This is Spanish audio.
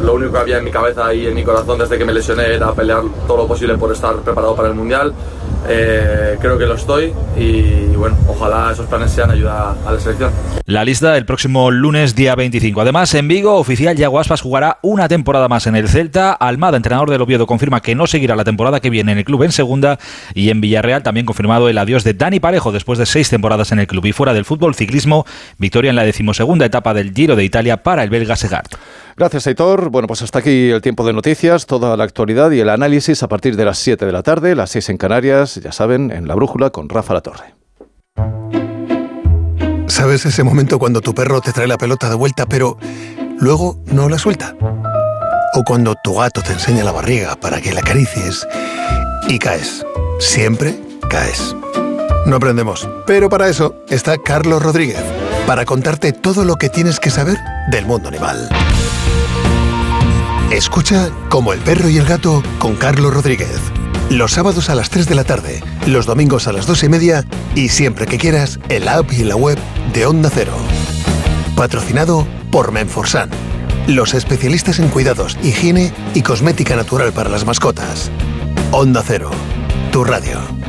lo único que había en mi cabeza y en mi corazón desde que me lesioné era pelear todo lo posible por estar preparado para el Mundial. Creo que lo estoy y bueno, ojalá esos planes sean ayuda a la selección. La lista el próximo lunes día 25. Además, en Vigo, oficial, Yago Aspas jugará una temporada más en el Celta. Almada, entrenador del Oviedo, confirma que no seguirá la temporada que viene en el club en segunda. Y en Villarreal también confirmado el adiós de Dani Parejo después de 6 temporadas en el club. Y fuera del fútbol, ciclismo, victoria en la 12ª etapa del Giro de Italia para el belga Segard. Gracias, Aitor. Bueno, pues hasta aquí el tiempo de noticias, toda la actualidad y el análisis a partir de las 7 de la tarde, las 6 en Canarias, ya saben, en La Brújula con Rafa Latorre. ¿Sabes ese momento cuando tu perro te trae la pelota de vuelta, pero luego no la suelta? O cuando tu gato te enseña la barriga para que la acaricies y caes. Siempre caes. No aprendemos, pero para eso está Carlos Rodríguez, para contarte todo lo que tienes que saber del mundo animal. Escucha Como el perro y el gato con Carlos Rodríguez. Los sábados a las 3 de la tarde, los domingos a las 2:30 y siempre que quieras en la app y en la web de Onda Cero. Patrocinado por Menforsan, los especialistas en cuidados, higiene y cosmética natural para las mascotas. Onda Cero, tu radio.